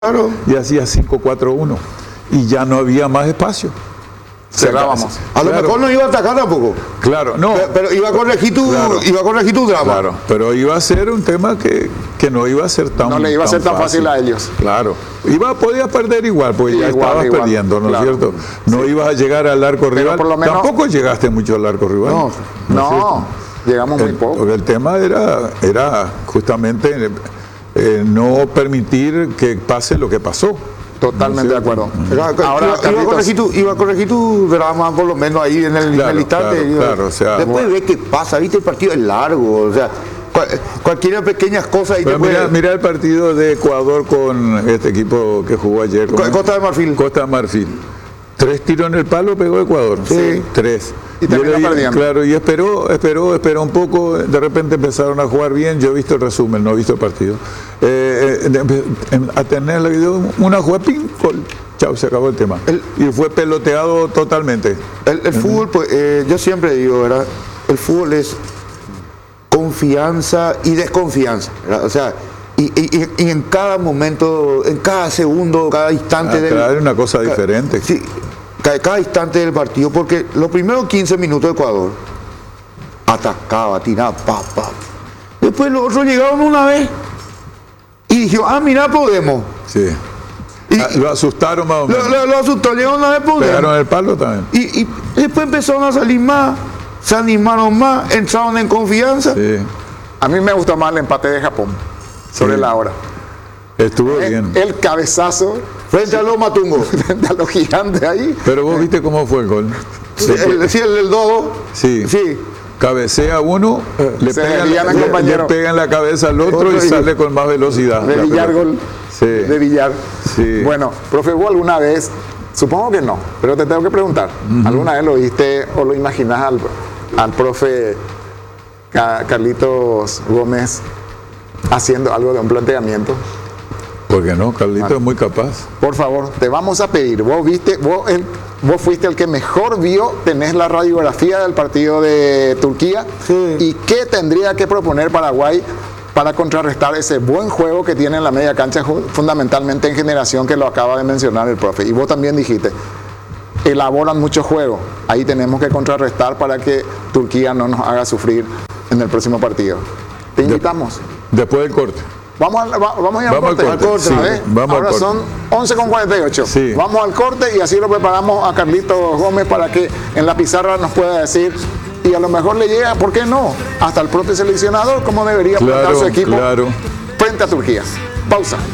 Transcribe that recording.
Claro. Y hacía 5-4-1 y ya no había más espacio. Cerrábamos. A lo mejor no iba a atacar tampoco. Claro, no. Pero iba a corregir tu, Claro. iba a corregir tu drama. Claro, pero iba a ser un tema que no iba a ser tan No le iba a ser tan fácil a ellos. Claro. Podías perder igual, porque ya Igual, estabas igual, perdiendo, ¿no es claro. cierto? No ibas a llegar al arco rival. por lo menos- Tampoco llegaste mucho al arco rival. No, ¿no es No, cierto? llegamos muy poco. Porque el tema era justamente no permitir que pase lo que pasó. Totalmente de acuerdo. Ahora, iba a corregir tu drama por lo menos ahí en el, Claro, en el instante. claro, o sea, después ve qué pasa, viste, el partido es largo, o sea, cualquier pequeñas cosas y Pero mira el partido de Ecuador con este equipo que jugó ayer. Costa de Marfil. Costa de Marfil. 3 tiros en el palo pegó Ecuador. Sí. 3. Y terminó perdiendo. Claro, y esperó un poco, de repente empezaron a jugar bien. Yo he visto el resumen, no he visto el partido. A tener una jugada, ping, gol. Chao, se acabó el tema. Y fue peloteado totalmente. El fútbol, pues, yo siempre digo, ¿verdad? El fútbol es confianza y desconfianza, ¿verdad? O sea, y en cada momento, en cada segundo, cada instante Claro, es una cosa diferente. Sí, cada instante del partido, porque los primeros 15 minutos de Ecuador atacaba, tiraba, pa. Después los otros llegaron una vez y dijeron, mira, podemos. Sí. Y Lo asustaron más o menos. lo asustó, llegaron una vez, podemos. Pegaron el palo también. Y después empezaron a salir más, se animaron más, entraron en confianza. Sí. A mí me gustó más el empate de Japón sobre Sí. la hora. Estuvo bien. El cabezazo Frente a los matungos. frente a los gigantes ahí. Pero vos viste cómo fue el gol. El dodo. Sí. Sí. Cabecea uno, le Se pega, desvían al compañero. le pega en la cabeza al otro Otro y y- sale con más velocidad. De la Villar, pelota. gol Sí. de Villar. Sí. Bueno, profe, ¿vos alguna vez, supongo que no, pero te tengo que preguntar, ¿alguna vez lo viste o lo imaginás al profe Carlitos Gómez haciendo algo de un planteamiento? ¿Por qué no? Carlito es muy capaz. Por favor, te vamos a pedir, vos fuiste el que mejor vio, tenés la radiografía del partido de Turquía, Sí. y qué tendría que proponer Paraguay para contrarrestar ese buen juego que tiene en la media cancha, fundamentalmente en generación, que lo acaba de mencionar el profe. Y vos también dijiste, elaboran mucho juego, ahí tenemos que contrarrestar para que Turquía no nos haga sufrir en el próximo partido. Te invitamos. Después del corte. Vamos a ir al Vamos al corte. corte, sí, ¿sabes? vamos al Ahora corte. son 11:48. Sí. Vamos al corte y así lo preparamos a Carlitos Gómez para que en la pizarra nos pueda decir, y a lo mejor le llega, ¿por qué no?, hasta el propio seleccionador, cómo debería plantar Claro, su equipo claro. frente a Turquía. Pausa.